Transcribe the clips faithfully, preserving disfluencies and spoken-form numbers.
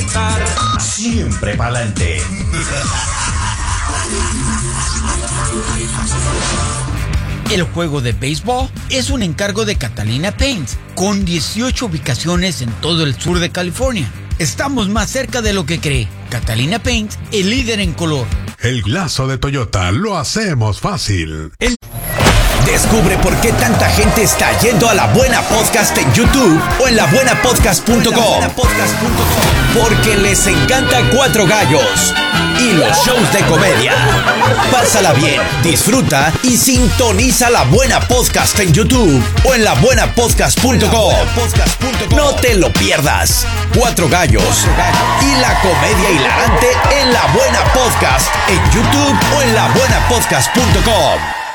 conquistar. Siempre pa'lante. El juego de béisbol es un encargo de Catalina Paints, con dieciocho ubicaciones en todo el sur de California. Estamos más cerca de lo que cree. Catalina Paints, el líder en color. El Glazo de Toyota, lo hacemos fácil. El... Descubre por qué tanta gente está yendo a La Buena Podcast en YouTube o en la buena podcast punto com. Porque les encanta Cuatro Gallos y los shows de comedia. Pásala bien, disfruta y sintoniza La Buena Podcast en YouTube o en la buena podcast punto com. No te lo pierdas. Cuatro Gallos y la comedia hilarante en La Buena Podcast en YouTube o en la buena podcast punto com.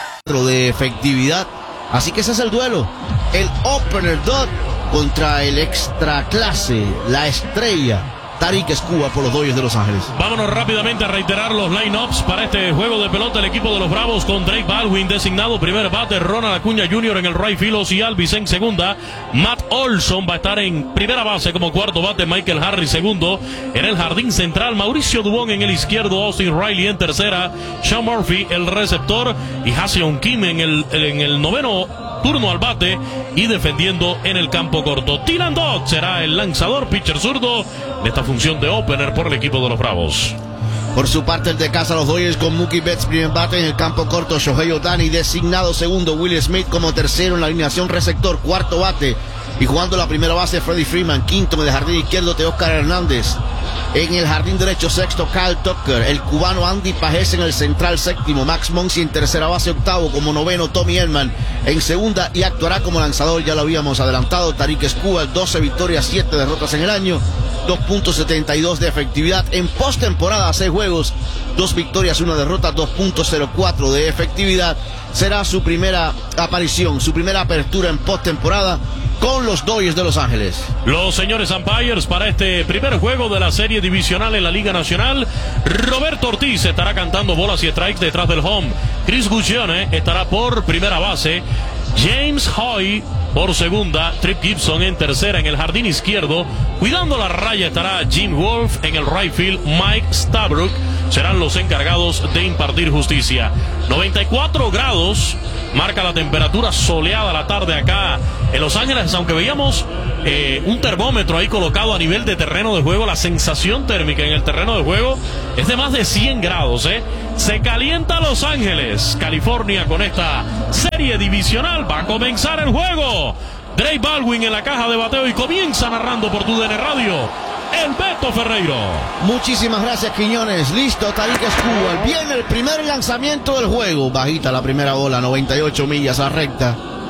De efectividad, así que ese es el duelo, el opener dot contra el extra clase, la estrella Tarik Skubal por los Dodgers de Los Ángeles. Vámonos rápidamente a reiterar los line-ups para este juego de pelota. El equipo de los Bravos con Drake Baldwin designado primer bate, Ronald Acuña junior en el right field, Ozzie Albies en segunda, Matt Olson va a estar en primera base como cuarto bate, Michael Harris segundo, en el jardín central Mauricio Dubón en el izquierdo, Austin Riley en tercera, Sean Murphy el receptor y Ha-Seong Kim en el, en el noveno turno al bate y defendiendo en el campo corto. Dylan Dodd será el lanzador, pitcher zurdo de esta función de opener por el equipo de los Bravos. Por su parte, el de casa, los Dodgers con Mookie Betts primer bate en el campo corto, Shohei Ohtani designado segundo, Will Smith como tercero en la alineación receptor, cuarto bate y jugando la primera base Freddie Freeman, quinto en el jardín izquierdo Teóscar Hernández, en el jardín derecho sexto Kyle Tucker, el cubano Andy Pajés en el central séptimo, Max Muncy en tercera base octavo, como noveno Tommy Edman en segunda y actuará como lanzador, ya lo habíamos adelantado, Tarik Skubal, doce victorias, siete derrotas en el año, dos punto setenta y dos de efectividad en postemporada, seis juegos, dos victorias, una derrota, dos punto cero cuatro de efectividad. Será su primera aparición, su primera apertura en postemporada con los Dodgers de Los Ángeles. Los señores umpires para este primer juego de la serie divisional en la Liga Nacional. Roberto Ortiz estará cantando bolas y strikes detrás del home. Chris Guccione estará por primera base. James Hoy por segunda, Trip Gibson en tercera en el jardín izquierdo. Cuidando la raya estará Jim Wolf en el right field. Mike Staubrook serán los encargados de impartir justicia. noventa y cuatro grados marca la temperatura soleada la tarde acá en Los Ángeles, aunque veíamos eh, un termómetro ahí colocado a nivel de terreno de juego. La sensación térmica en el terreno de juego es de más de cien grados, ¿eh? Se calienta Los Ángeles, California, con esta serie divisional. Va a comenzar el juego. Drake Baldwin en la caja de bateo y comienza narrando por tu D N Radio el Beto Ferreiro. Muchísimas gracias, Quiñones. Listo, Tarik Skubal. Viene el primer lanzamiento del juego. Bajita la primera bola, noventa y ocho millas a recta.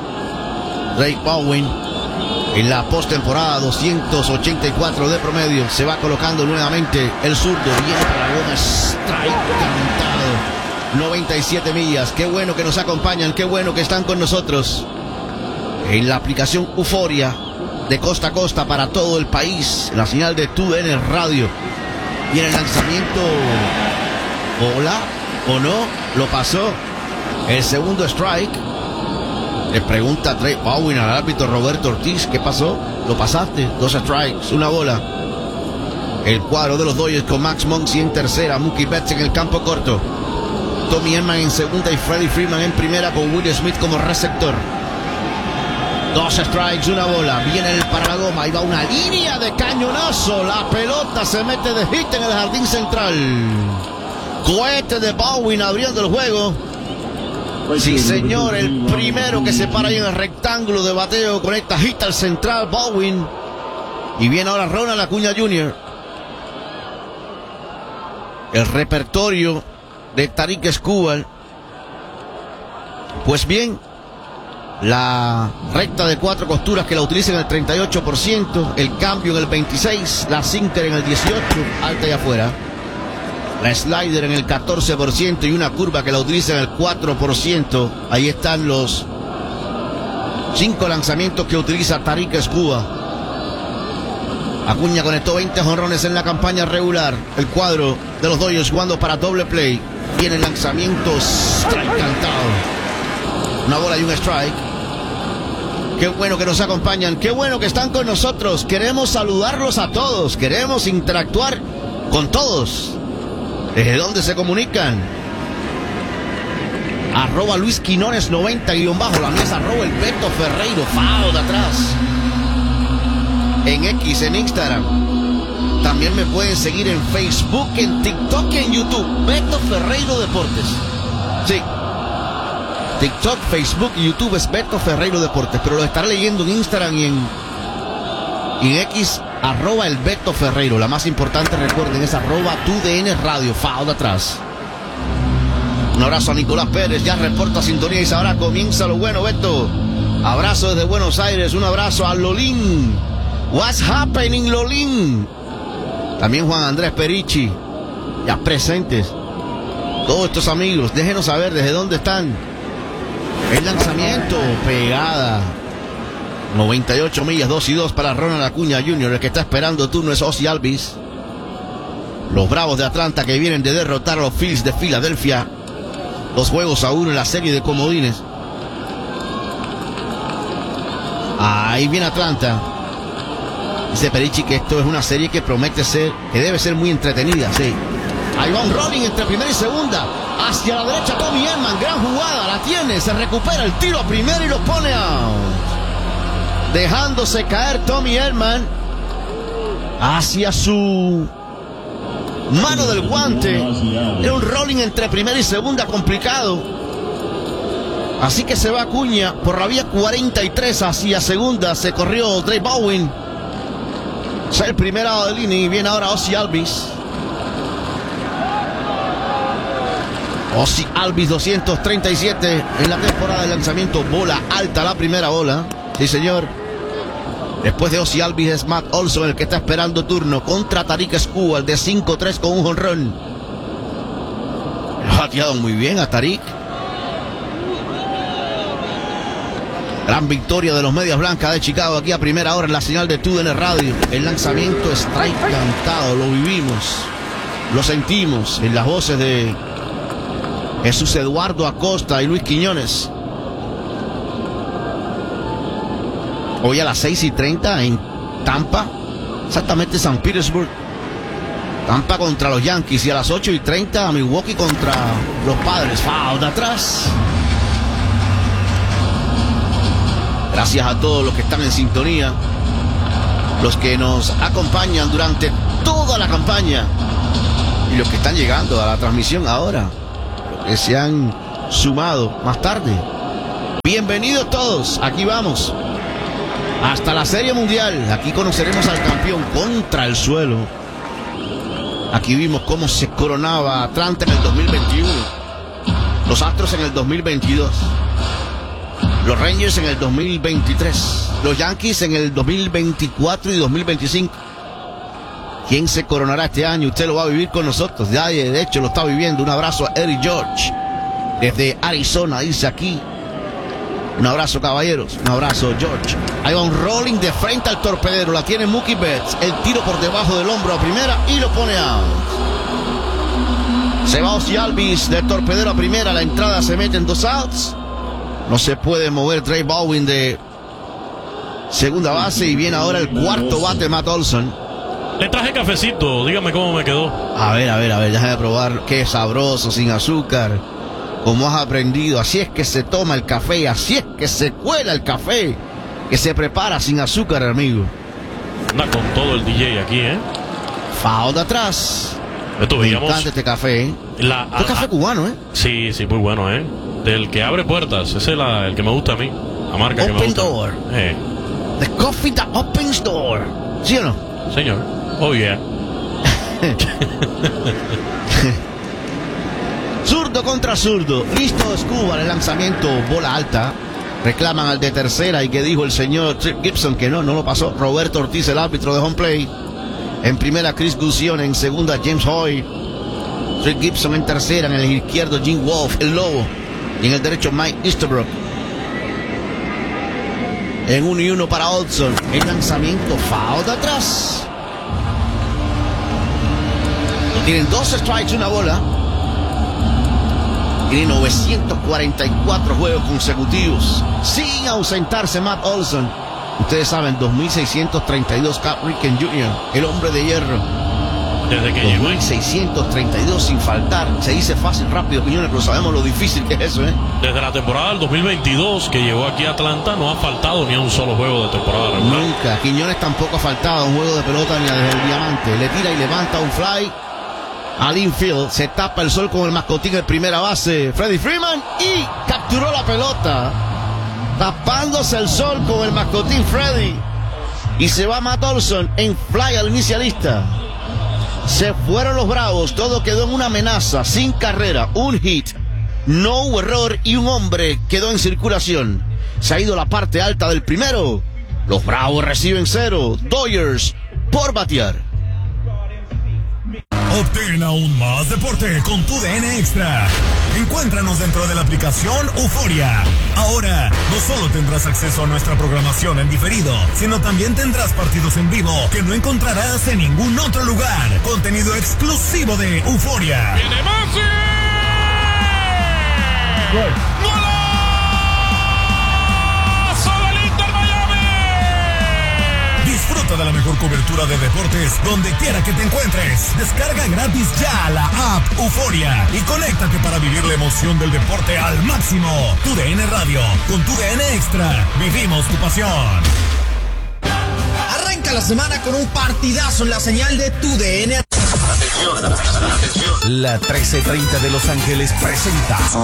Drake Baldwin en la postemporada, doscientos ochenta y cuatro de promedio. Se va colocando nuevamente el zurdo. Viene para la goma, strike cantado. noventa y siete millas. Qué bueno que nos acompañan, qué bueno que están con nosotros en la aplicación Euforia de costa a costa para todo el país, la señal de tu D N Radio. Y en el lanzamiento, hola o no, lo pasó. El segundo strike. Le pregunta Drake Baldwin al árbitro Roberto Ortiz, ¿qué pasó? Lo pasaste, dos strikes, una bola. El cuadro de los Dodgers con Max Muncy en tercera, Mookie Betts en el campo corto, Tommy Edman en segunda y Freddie Freeman en primera con Will Smith como receptor. Dos strikes, una bola. Viene el para la goma. Ahí va una línea de cañonazo. La pelota se mete de hit en el jardín central. Cohete de Baldwin abriendo el juego. Sí, señor. El primero que se para ahí en el rectángulo de bateo. Conecta hit al central Baldwin. Y viene ahora Ronald Acuña junior El repertorio de Tarik Skubal. Pues bien, la recta de cuatro costuras que la utiliza en el treinta y ocho por ciento, el cambio en el veintiséis por ciento, la sinker en el dieciocho por ciento, alta y afuera, la slider en el catorce por ciento y una curva que la utiliza en el cuatro por ciento. Ahí están los cinco lanzamientos que utiliza Tarik Skubal. Acuña conectó veinte jonrones en la campaña regular. El cuadro de los Dodgers jugando para doble play. Viene lanzamientos, strike cantado. Una bola y un strike. Qué bueno que nos acompañan, qué bueno que están con nosotros. Queremos saludarlos a todos, queremos interactuar con todos. ¿Desde dónde se comunican? Arroba Luis Quinones noventa guión bajo, la mesa arroba el Beto Ferreiro, fao de atrás. En X, en Instagram. También me pueden seguir en Facebook, en TikTok y en YouTube. Beto Ferreiro Deportes. Sí. TikTok, Facebook y YouTube es Beto Ferreiro Deportes, pero lo estaré leyendo en Instagram y en, y en X, arroba el Beto Ferreiro. La más importante, recuerden, es arroba tu D N Radio, fao de atrás. Un abrazo a Nicolás Pérez, ya reporta sintonía y ahora comienza lo bueno, Beto. Abrazo desde Buenos Aires, un abrazo a Lolín. What's happening, Lolín? También Juan Andrés Perichi, ya presentes. Todos estos amigos, déjenos saber desde dónde están. El lanzamiento, pegada. noventa y ocho millas, dos y dos para Ronald Acuña junior El que está esperando turno es Ozzie Albies. Los Bravos de Atlanta que vienen de derrotar a los Phillies de Filadelfia. Dos juegos a uno en la serie de comodines. Ahí viene Atlanta. Dice Perichi que esto es una serie que promete ser, que debe ser muy entretenida, sí. Ahí va un rolling entre primera y segunda. Hacia la derecha Tommy Edman, gran jugada, la tiene, se recupera el tiro a primera y lo pone out. Dejándose caer Tommy Edman hacia su mano del guante. Era un rolling entre primera y segunda complicado. Así que se va Acuña por la vía cuarenta y tres hacia segunda. Se corrió Trey Bowen. Es el primer lado de línea y viene ahora Ozzie Albies. Ozzie Albies doscientos treinta y siete en la temporada de lanzamiento, bola alta, la primera bola. Sí, señor. Después de Ozzie Albies es Matt Olson el que está esperando turno contra Tarik Skubal de cinco tres con un jonrón. Ha bateado muy bien a Tarik. Gran victoria de los Medias Blancas de Chicago aquí a primera hora en la señal de tu D N Radio. El lanzamiento strike cantado, lo vivimos, lo sentimos en las voces de Jesús Eduardo Acosta y Luis Quiñones. Hoy a las seis y treinta en Tampa, exactamente San Petersburg. Tampa contra los Yankees, y a las ocho y treinta Milwaukee contra los Padres. Foul de atrás. Gracias a todos los que están en sintonía, los que nos acompañan durante toda la campaña y los que están llegando a la transmisión ahora, los que se han sumado más tarde. Bienvenidos todos, aquí vamos hasta la Serie Mundial. Aquí conoceremos al campeón contra el suelo. Aquí vimos cómo se coronaba Atlanta en el dos mil veintiuno, los Astros en el dos mil veintidós, los Rangers en el dos mil veintitrés, los Yankees en el dos mil veinticuatro y dos mil veinticinco. ¿Quién se coronará este año? Usted lo va a vivir con nosotros. Ya de hecho lo está viviendo. Un abrazo a Eddie George desde Arizona, dice aquí. Un abrazo, caballeros. Un abrazo, George. Ahí va un rolling de frente al torpedero. La tiene Mookie Betts. El tiro por debajo del hombro a primera y lo pone out. Se va Ozzie Albies de torpedero a primera. La entrada se mete en dos outs. No se puede mover Trey Bowen de segunda base. Y viene ahora el cuarto bate, Matt Olson. Le traje cafecito. Dígame cómo me quedó. A ver, a ver, a ver. Déjame probar. Qué sabroso, sin azúcar. Como has aprendido, así es que se toma el café, así es que se cuela el café, que se prepara sin azúcar, amigo. Anda con todo el D J aquí, ¿eh? Foul de atrás. Esto, Me digamos, encanta este café, ¿eh? La, Este es café cubano, ¿eh? Sí, sí, muy bueno, ¿eh? Del que abre puertas. Ese es la, el que me gusta a mí. La marca Open que me gusta. door. Eh. The coffee that opens door. ¿Sí o no? Señor. Oh, yeah. Zurdo contra zurdo. Listo Escobar, el lanzamiento, bola alta. Reclaman al de tercera y que dijo el señor Trip Gibson que no, no lo pasó. Roberto Ortiz, el árbitro de home play. En primera Chris Gusion, en segunda James Hoy. Trip Gibson en tercera, en el izquierdo Jim Wolf, el lobo. Y en el derecho Mike Easterbrook. En uno y uno para Olson. El lanzamiento, foul de atrás. Tienen dos strikes, una bola. Tiene novecientos cuarenta y cuatro juegos consecutivos sin ausentarse Matt Olson. Ustedes saben, dos mil seiscientos treinta y dos Cal Ripken junior, el hombre de hierro. Desde que llegó. dos mil seiscientos treinta y dos sin faltar. Se dice fácil, rápido, Quiñones, pero sabemos lo difícil que es eso, ¿eh? Desde la temporada del dos mil veintidós que llegó aquí a Atlanta, no ha faltado ni a un solo juego de temporada regular. Nunca. Quiñones tampoco ha faltado a un juego de pelota ni a desde el diamante. Le tira y levanta un fly al infield. Se tapa el sol con el mascotín en primera base, Freddie Freeman, y capturó la pelota. Tapándose el sol con el mascotín Freddie. Y se va Matt Olson en fly al inicialista. Se fueron los Bravos, todo quedó en una amenaza, sin carrera, un hit, no hubo error y un hombre quedó en circulación. Se ha ido la parte alta del primero. Los Bravos reciben cero, Dodgers por batear. Obtén aún más deporte con tu D N Extra. Encuéntranos dentro de la aplicación Euforia. Ahora, no solo tendrás acceso a nuestra programación en diferido, sino también tendrás partidos en vivo que no encontrarás en ningún otro lugar. Contenido exclusivo de Euforia. ¡Viene Messi! Disfruta de la mejor cobertura de deportes donde quiera que te encuentres. Descarga gratis ya la app Euforia y conéctate para vivir la emoción del deporte al máximo. Tu D N Radio, con tu D N Extra, vivimos tu pasión. Arranca la semana con un partidazo en la señal de tu D N. La trece treinta de Los Ángeles presenta